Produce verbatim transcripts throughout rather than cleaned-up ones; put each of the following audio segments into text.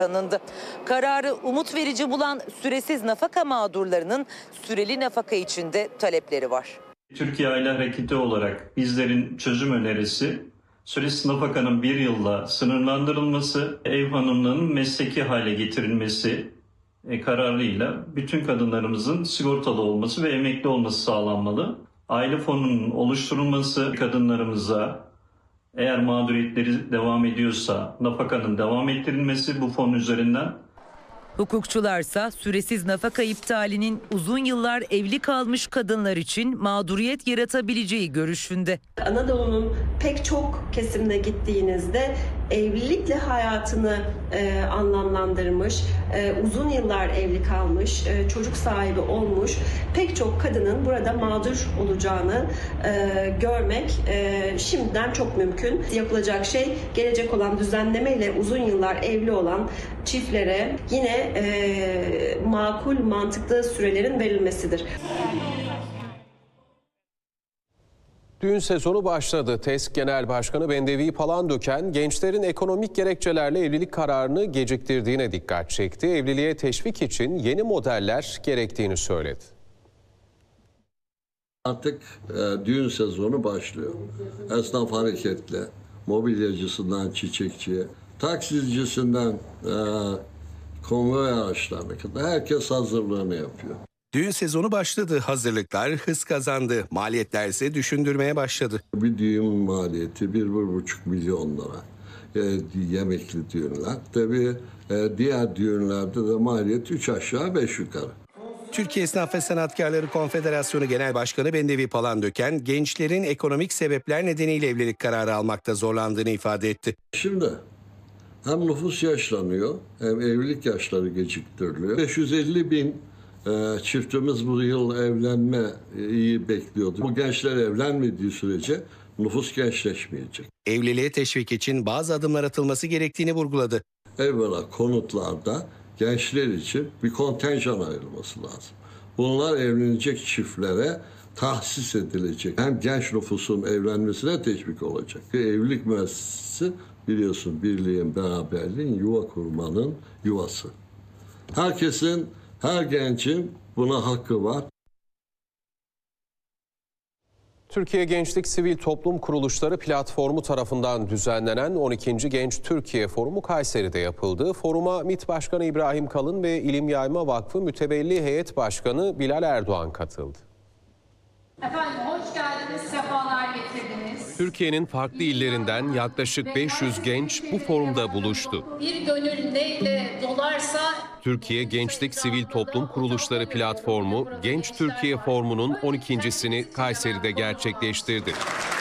tanındı. Kararı umut verici bulan süresiz nafaka mağdurlarının süreli nafaka için de talepleri var. Türkiye Aile Hareketi olarak bizlerin çözüm önerisi süresiz nafakanın bir yılla sınırlandırılması, ev hanımlığının mesleki hale getirilmesi kararıyla bütün kadınlarımızın sigortalı olması ve emekli olması sağlanmalı. Aile fonunun oluşturulması, kadınlarımıza eğer mağduriyetleri devam ediyorsa nafakanın devam ettirilmesi bu fon üzerinden. Hukukçularsa süresiz nafaka iptalinin uzun yıllar evli kalmış kadınlar için mağduriyet yaratabileceği görüşünde. Anadolu'nun pek çok kesimine gittiğinizde evlilikle hayatını e, anlamlandırmış, e, uzun yıllar evli kalmış, e, çocuk sahibi olmuş pek çok kadının burada mağdur olacağını e, görmek e, şimdiden çok mümkün. Yapılacak şey gelecek olan düzenlemeyle uzun yıllar evli olan çiftlere yine e, makul, mantıklı sürelerin verilmesidir. Düğün sezonu başladı. TESK Genel Başkanı Bendevi Palandöken gençlerin ekonomik gerekçelerle evlilik kararını geciktirdiğine dikkat çekti. Evliliğe teşvik için yeni modeller gerektiğini söyledi. Artık e, düğün sezonu başlıyor. Esnaf hareketli, mobilyacısından çiçekçiye, taksicisinden e, konvoy araçlarına kadar herkes hazırlığını yapıyor. Düğün sezonu başladı. Hazırlıklar hız kazandı. Maliyetler ise düşündürmeye başladı. Bir düğün maliyeti bir, bir buçuk milyon lira. E, yemekli düğünler. Tabii e, diğer düğünlerde de maliyet üç aşağı beş yukarı. Türkiye Esnaf ve Sanatkarları Konfederasyonu Genel Başkanı Bendevi Palandöken, gençlerin ekonomik sebepler nedeniyle evlilik kararı almakta zorlandığını ifade etti. Şimdi hem nüfus yaşlanıyor hem evlilik yaşları geciktiriliyor. beş yüz elli bin e, çiftimiz bu yıl evlenmeyi bekliyordu. Bu gençler evlenmediği sürece nüfus gençleşmeyecek. Evliliğe teşvik için bazı adımlar atılması gerektiğini vurguladı. Evvela konutlarda gençler için bir kontenjan ayrılması lazım. Bunlar evlenecek çiftlere tahsis edilecek. Hem genç nüfusun evlenmesine teşvik olacak. Evlilik müessesesi biliyorsun birliğin, beraberliğin, yuva kurmanın yuvası. Herkesin, her gencin buna hakkı var. Türkiye Gençlik Sivil Toplum Kuruluşları Platformu tarafından düzenlenen on ikinci Genç Türkiye Forumu Kayseri'de yapıldı. Foruma MİT Başkanı İbrahim Kalın ve İlim Yayma Vakfı Mütevelli Heyet Başkanı Bilal Erdoğan katıldı. Efendim hoş geldiniz, sefalar getirdiniz. Türkiye'nin farklı illerinden yaklaşık beş yüz genç bu forumda buluştu. Bir gönül neyle dolarsa... Türkiye Gençlik Sivil Toplum Kuruluşları Platformu, Genç Türkiye Forumu'nun on ikincisini Kayseri'de gerçekleştirdi.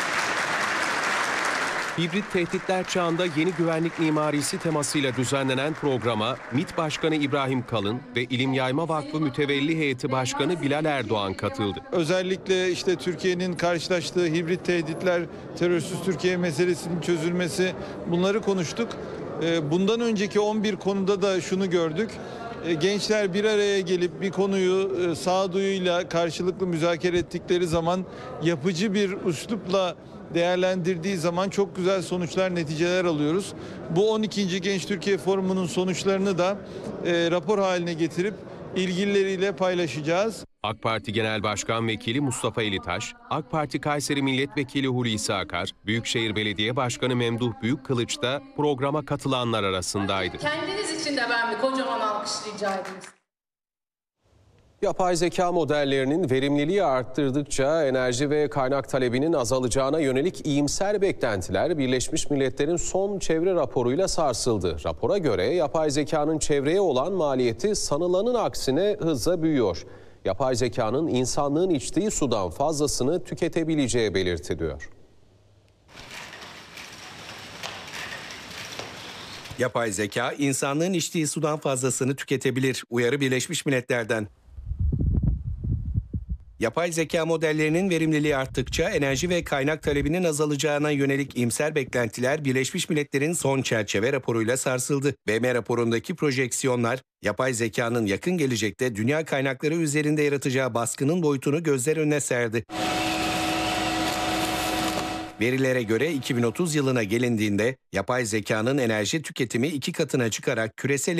Hibrit tehditler çağında yeni güvenlik mimarisi temasıyla düzenlenen programa MİT Başkanı İbrahim Kalın ve İlim Yayma Vakfı Mütevelli Heyeti Başkanı Bilal Erdoğan katıldı. Özellikle işte Türkiye'nin karşılaştığı hibrit tehditler, terörsüz Türkiye meselesinin çözülmesi, bunları konuştuk. Bundan önceki on bir konuda da şunu gördük. Gençler bir araya gelip bir konuyu sağduyuyla karşılıklı müzakere ettikleri zaman, yapıcı bir üslupla değerlendirdiği zaman çok güzel sonuçlar, neticeler alıyoruz. Bu on ikinci Genç Türkiye Forumu'nun sonuçlarını da e, rapor haline getirip ilgilileriyle paylaşacağız. AK Parti Genel Başkan Vekili Mustafa Elitaş, AK Parti Kayseri Milletvekili Hulusi Akar, Büyükşehir Belediye Başkanı Memduh Büyükkılıç da programa katılanlar arasındaydı. Kendiniz için de ben bir kocaman alkış rica edeyim. Yapay zeka modellerinin verimliliği arttırdıkça enerji ve kaynak talebinin azalacağına yönelik iyimser beklentiler Birleşmiş Milletler'in son çevre raporuyla sarsıldı. Rapora göre yapay zekanın çevreye olan maliyeti sanılanın aksine hızla büyüyor. Yapay zekanın insanlığın içtiği sudan fazlasını tüketebileceği belirtiliyor. Yapay zeka insanlığın içtiği sudan fazlasını tüketebilir. Uyarı Birleşmiş Milletler'den. Yapay zeka modellerinin verimliliği arttıkça enerji ve kaynak talebinin azalacağına yönelik iyimser beklentiler Birleşmiş Milletler'in son çerçeve raporuyla sarsıldı. B M raporundaki projeksiyonlar, yapay zekanın yakın gelecekte dünya kaynakları üzerinde yaratacağı baskının boyutunu gözler önüne serdi. Verilere göre iki bin otuz yılına gelindiğinde yapay zekanın enerji tüketimi iki katına çıkarak küresel